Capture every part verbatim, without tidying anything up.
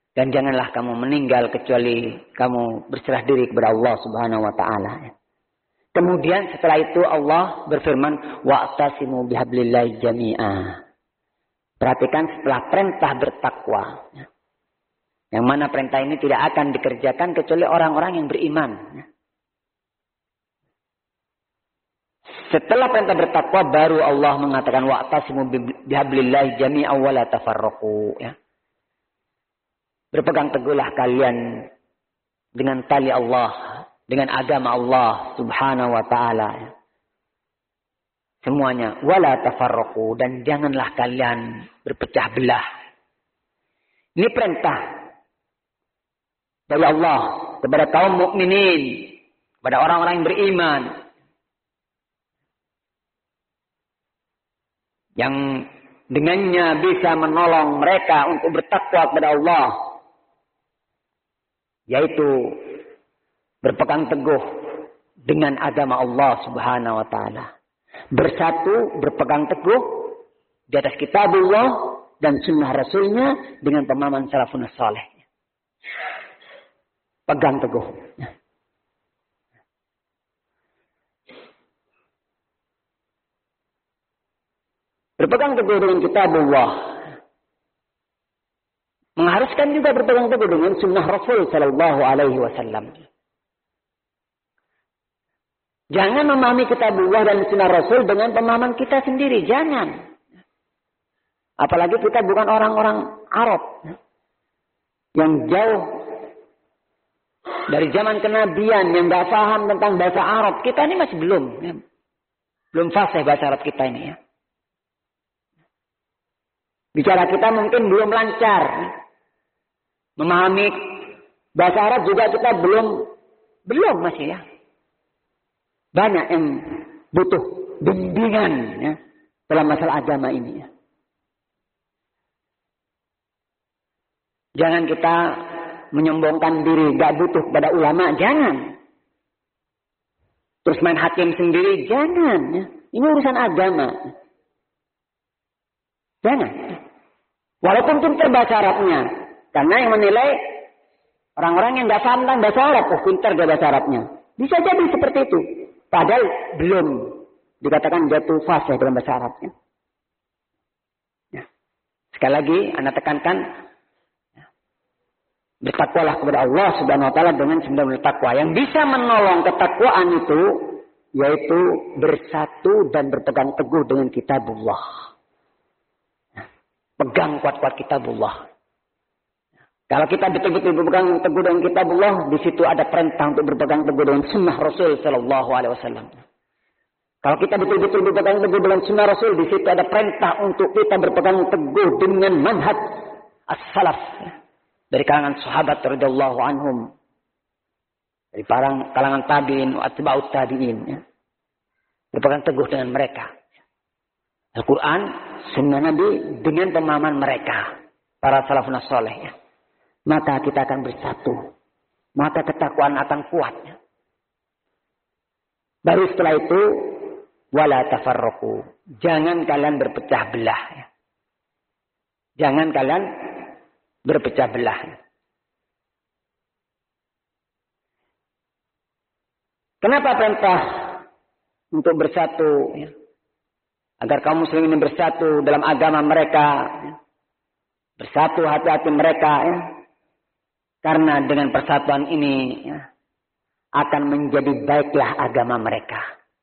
Dan janganlah kamu meninggal kecuali kamu berserah diri kepada Allah Subhanahu wa taala. Kemudian setelah itu Allah berfirman, wa'tasimu bihablillahi jami'a. Perhatikan setelah perintah bertakwa. Yang mana perintah ini tidak akan dikerjakan kecuali orang-orang yang beriman. Setelah perintah bertakwa baru Allah mengatakan wa'tasimu bihablillahi jami'a wa la tafarraqu, ya. Berpegang teguhlah kalian dengan tali Allah, dengan agama Allah Subhanahu wa taala. Semuanya wala tafarraqu, dan janganlah kalian berpecah belah. Ini perintah dari Allah kepada kaum mukminin, kepada orang-orang yang beriman. Yang dengannya bisa menolong mereka untuk bertakwa kepada Allah. Yaitu berpegang teguh dengan agama Allah Subhanahu wa taala. Bersatu, berpegang teguh di atas kitabullah dan sunnah rasulnya dengan pemahaman salafun saleh. Pegang teguh. Berpegang teguh dengan kitabullah mengharuskan juga berpegang teguh dengan sunnah Rasul sallallahu alaihi wasallam. Jangan memahami kitabullah dan sunnah Rasul dengan pemahaman kita sendiri, jangan. Apalagi kita bukan orang-orang Arab yang jauh dari zaman kenabian, yang enggak paham tentang bahasa Arab. Kita ini masih belum ya. Belum fasih bahasa Arab kita ini ya. Bicara kita mungkin belum lancar. Memahami bahasa Arab juga kita belum belum masih ya. Banyak yang butuh bimbingan ya dalam masalah agama ini ya. Jangan kita menyombongkan diri, gak butuh kepada ulama, jangan. Terus main hakim sendiri, jangan ya. Ini urusan agama. Jangan. Walaupun pintar bahasa Arabnya. Karena yang menilai orang-orang yang gak paham tentang bahasa Arab. Oh, pintar gak bahasa Arabnya. Bisa jadi seperti itu. Padahal belum dikatakan jatuh fasih dalam bahasa Arabnya. Ya. Sekali lagi, Anda tekankan. Ya. Bertakwalah kepada Allah Subhanahu wa taala dengan sembilan takwa. Yang bisa menolong ketakwaan itu. Yaitu bersatu dan berpegang teguh dengan kitabullah. Pegang kuat-kuat kitabullah. Kalau kita betul-betul berpegang teguh dengan kitabullah, di situ ada perintah untuk berpegang teguh dengan sunnah Rasul sallallahu alaihi wasallam. Kalau kita betul-betul berpegang teguh dengan sunnah Rasul, di situ ada perintah untuk kita berpegang teguh dengan manhaj as-salaf dari kalangan sahabat radhiyallahu anhum, dari para kalangan tabi'in wa atba'ut tabi'in, ya. Berpegang teguh dengan mereka. Al-Quran, sunnah Nabi dengan pemahaman mereka, para salafun saleh. Ya. Maka kita akan bersatu. Maka ketakwaan akan kuat. Ya. Baru setelah itu, wala tafarraqu. Jangan kalian berpecah belah. Ya. Jangan kalian berpecah belah. Ya. Kenapa perintah untuk bersatu? Ya. Agar kaum muslimin ini bersatu dalam agama mereka. Ya. Bersatu hati-hati mereka. Ya. Karena dengan persatuan ini ya, akan menjadi baiklah agama mereka.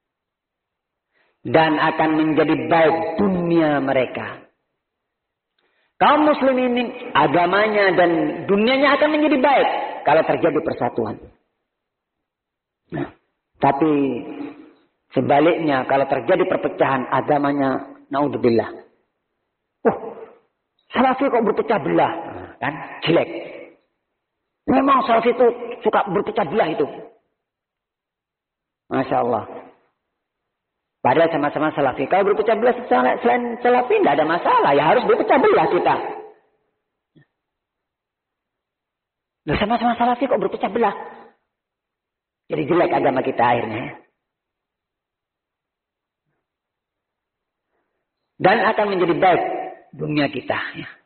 Dan akan menjadi baik dunia mereka. Kaum muslimin ini agamanya dan dunianya akan menjadi baik kalau terjadi persatuan. Nah, tapi sebaliknya kalau terjadi perpecahan agamanya, naudzubillah. Oh, salafi kok berpecah belah, kan jelek. Memang salafi itu suka berpecah belah itu. Masya Allah. Padahal sama-sama salafi. Kalau berpecah belah selain salafi tidak ada masalah. Ya harus berpecah belah kita. Nah, sama-sama salafi kok berpecah belah. Jadi jelek agama kita akhirnya. Dan akan menjadi baik dunia kita. Ya.